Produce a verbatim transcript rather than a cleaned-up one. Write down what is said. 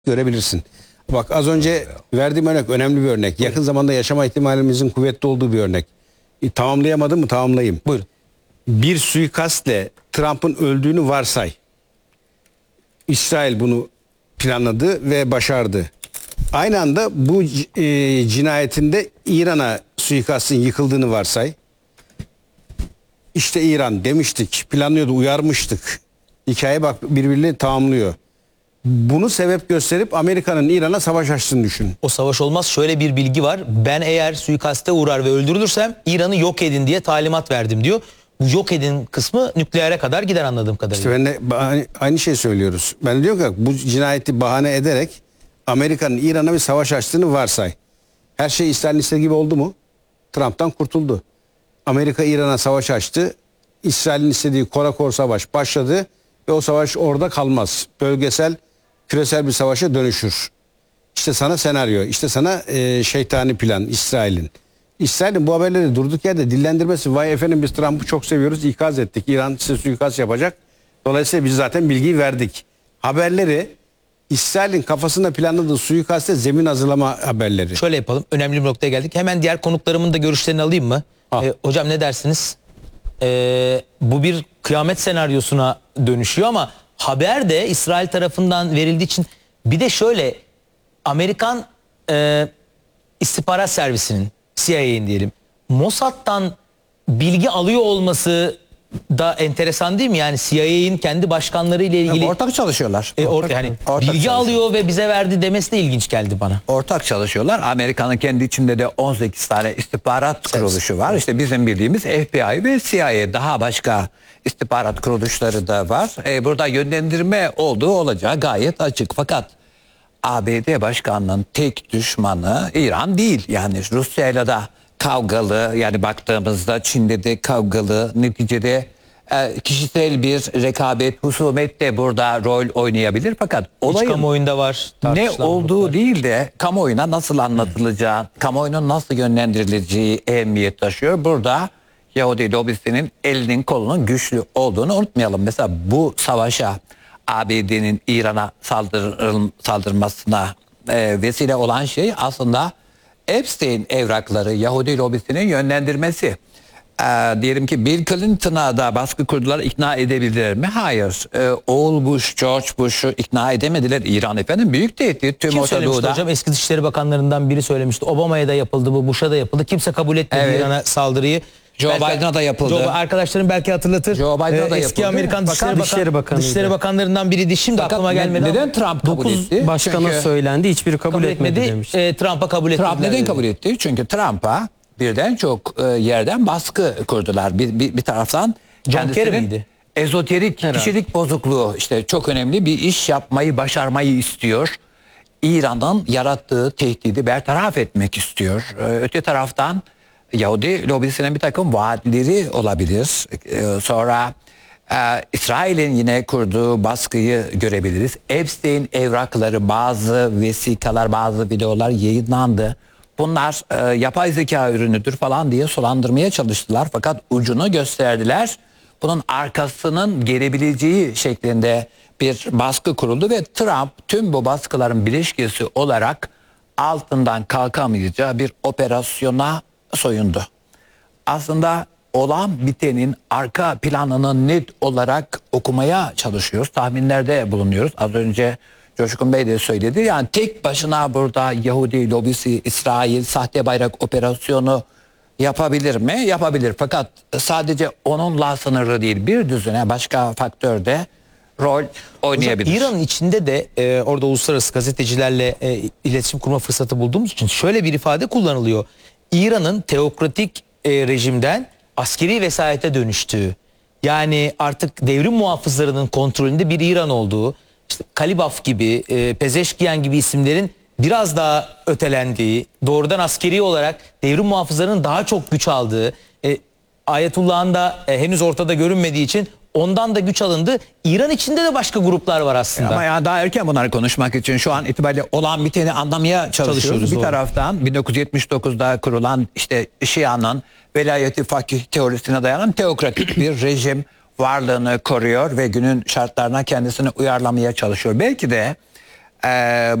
görebilirsin. Bak az önce verdiğim örnek önemli bir örnek. Buyurun. Yakın zamanda yaşama ihtimalimizin kuvvetli olduğu bir örnek. E, tamamlayamadım mı tamamlayayım. Buyurun. Bir suikastle Trump'ın öldüğünü varsay. İsrail bunu planladı ve başardı. Aynı anda bu e, cinayetinde İran'a suikastın yıkıldığını varsay. İşte İran demiştik, planlıyordu, uyarmıştık. Hikaye bak birbirini tamamlıyor. Bunu sebep gösterip Amerika'nın İran'a savaş açtığını düşün. O savaş olmaz. Şöyle bir bilgi var. Ben eğer suikaste uğrar ve öldürülürsem İran'ı yok edin diye talimat verdim diyor. Bu yok edin kısmı nükleere kadar gider anladığım kadarıyla. İşte ben de aynı şey söylüyoruz. Ben de diyorum ki bu cinayeti bahane ederek Amerika'nın İran'a bir savaş açtığını varsay. Her şey İsrail'in istediği gibi oldu mu? Trump'tan kurtuldu. Amerika İran'a savaş açtı. İsrail'in istediği korakor savaş başladı ve o savaş orada kalmaz. Bölgesel, küresel bir savaşa dönüşür. İşte sana senaryo, işte sana e, şeytani plan İsrail'in. İsrail'in bu haberleri durduk yerde dillendirmesi. Vay efendim biz Trump'ı çok seviyoruz, ikaz ettik. İran size suikast yapacak. Dolayısıyla biz zaten bilgiyi verdik. Haberleri İsrail'in kafasında planladığı suikaste zemin hazırlama haberleri. Şöyle yapalım. Önemli bir noktaya geldik. Hemen diğer konuklarımın da görüşlerini alayım mı? Ee, hocam ne dersiniz? Ee, bu bir kıyamet senaryosuna dönüşüyor ama haber de İsrail tarafından verildiği için bir de şöyle Amerikan e, istihbarat servisinin C I A'nin diyelim Mossad'dan bilgi alıyor olması da enteresan değil mi? Yani C I A'nin kendi başkanları ile ilgili ortak çalışıyorlar. E, ortak, yani ortak bilgi alıyor ve bize verdi demesi de ilginç geldi bana. Ortak çalışıyorlar. Amerika'nın kendi içinde de on sekiz tane istihbarat kuruluşu var. İşte bizim bildiğimiz F B I ve C I A, daha başka istihbarat kuruluşları da var. E, burada yönlendirme olduğu olacağı gayet açık. Fakat A B D başkanının tek düşmanı İran değil. Yani Rusya'yla da kavgalı, yani baktığımızda Çin'de de kavgalı, neticede e, kişisel bir rekabet, husumet de burada rol oynayabilir. Fakat olayın İç kamuoyunda var, ne olduğu var. Değil de kamuoyuna nasıl anlatılacağı, kamuoyunun nasıl yönlendirileceği ehemmiyet taşıyor. Burada Yahudi lobisinin elinin kolunun güçlü olduğunu unutmayalım. Mesela bu savaşa A B D'nin İran'a saldır, saldırmasına e, vesile olan şey aslında Epstein evrakları, Yahudi lobisinin yönlendirmesi. Ee, diyelim ki Bill Clinton'a da baskı kurdular, ikna edebildiler mi? Hayır. Ee, oğul Bush, George Bush'u ikna edemediler. İran efendim büyük tehdit. Tüm Kim söylemişti hocam? Eski Dışişleri Bakanlarından biri söylemişti. Obama'ya da yapıldı bu, Bush'a da yapıldı. Kimse kabul etmedi evet. İran'a saldırıyı. Joe Biden'a da yapıldı. Joe, arkadaşlarım belki hatırlatır. Joe Biden'a da Eski yapıldı. Amerikan Dışişleri, Bakan, Dışişleri, Bakanı Dışişleri Bakanlarından biriydi. Şimdi fakat aklıma gelmedi. Neden Trump kabul etti? Başkana Çünkü söylendi, hiçbiri kabul, kabul etmedi, etmedi demiş. E, Trump'a kabul etti. Trump neden dedi. kabul etti? Çünkü Trump'a birden çok e, yerden baskı kurdular. Bir, bir, bir taraftan John Kerry miydi? Ezoterik herhalde. Kişilik bozukluğu, işte çok önemli bir iş yapmayı, başarmayı istiyor. İran'ın yarattığı tehdidi bertaraf etmek istiyor. E, öte taraftan Yahudi lobisinin bir takım vaatleri olabilir. E, sonra e, İsrail'in yine kurduğu baskıyı görebiliriz. Epstein evrakları, bazı vesikalar, bazı videolar yayınlandı. Bunlar e, yapay zeka ürünüdür falan diye sulandırmaya çalıştılar. Fakat ucunu gösterdiler. Bunun arkasının gelebileceği şeklinde bir baskı kuruldu ve Trump tüm bu baskıların bileşkesi olarak altından kalkamayacağı bir operasyona soyundu. Aslında olan bitenin arka planını net olarak okumaya çalışıyoruz. Tahminlerde bulunuyoruz. Az önce Coşkun Bey de söyledi. Yani tek başına burada Yahudi lobisi, İsrail sahte bayrak operasyonu yapabilir mi? Yapabilir. Fakat sadece onunla sınırlı değil. Bir düzine başka faktör de rol oynayabilir. İran'ın içinde de e, orada uluslararası gazetecilerle e, iletişim kurma fırsatı bulduğumuz için şöyle bir ifade kullanılıyor. İran'ın teokratik e, rejimden askeri vesayete dönüştüğü, yani artık devrim muhafızlarının kontrolünde bir İran olduğu, işte Kalibaf gibi, e, Pezeşkiyan gibi isimlerin biraz daha ötelendiği, doğrudan askeri olarak devrim muhafızlarının daha çok güç aldığı, e, Ayetullah'ın da e, henüz ortada görünmediği için ondan da güç alındı. İran içinde de başka gruplar var aslında. Ama ya daha erken bunları konuşmak için şu an itibariyle olan biteni anlamaya çalışıyoruz. çalışıyoruz bir doğru. taraftan bin dokuz yüz yetmiş dokuzda kurulan işte Şia'nın velayeti fakih teorisine dayanan teokratik bir rejim varlığını koruyor ve günün şartlarına kendisini uyarlamaya çalışıyor. Belki de e,